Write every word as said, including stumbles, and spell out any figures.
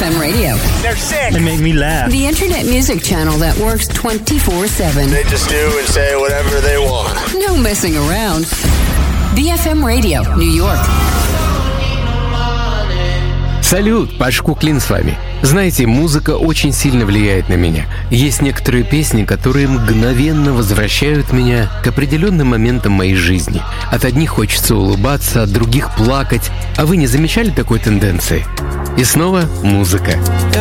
эм Radio. They're sick. They make me laugh. The internet music channel that works twenty-four seven. They just do and say whatever they want. No messing around. би эф эм Radio, New York. Салют, Паш Куклин с вами. Знаете, музыка очень сильно влияет на меня. Есть некоторые песни, которые мгновенно возвращают меня к определенным моментам моей жизни. От одних хочется улыбаться, от других плакать. А вы не замечали такой тенденции? И снова музыка.